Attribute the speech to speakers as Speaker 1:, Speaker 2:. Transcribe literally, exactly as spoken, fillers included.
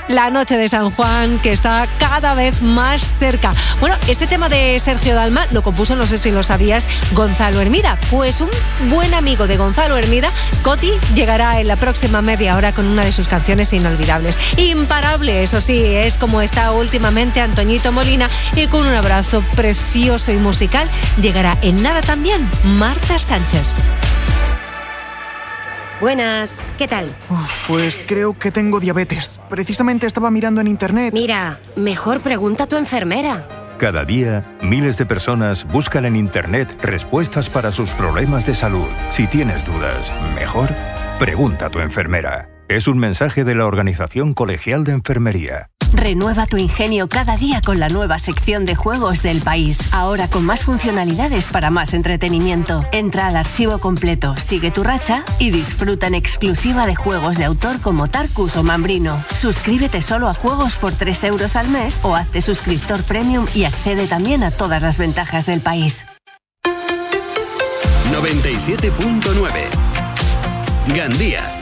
Speaker 1: la noche de San Juan, que está cada vez más cerca. Bueno, este tema de Sergio Dalma lo compuso, no sé si lo sabías, Gonzalo Hermida. Pues un buen amigo de Gonzalo Hermida, Coti, llegará en la próxima media hora con una de sus canciones inolvidables. Imparable, eso sí, es como está últimamente Antoñito Molina, y con un abrazo precioso y musical llegará en nada también Marta Sánchez.
Speaker 2: Buenas, ¿qué tal?
Speaker 3: Uf, pues creo que tengo diabetes. Precisamente estaba mirando en internet.
Speaker 2: Mira, mejor pregunta a tu enfermera.
Speaker 4: Cada día, miles de personas buscan en internet respuestas para sus problemas de salud. Si tienes dudas, mejor pregunta a tu enfermera. Es un mensaje de la Organización Colegial de Enfermería.
Speaker 5: Renueva tu ingenio cada día con la nueva sección de juegos del País. Ahora con más funcionalidades para más entretenimiento. Entra al archivo completo, sigue tu racha y disfruta en exclusiva de juegos de autor como Tarkus o Mambrino. Suscríbete solo a juegos por tres euros al mes o hazte suscriptor premium y accede también a todas las ventajas del País.
Speaker 6: noventa y siete punto nueve Gandía.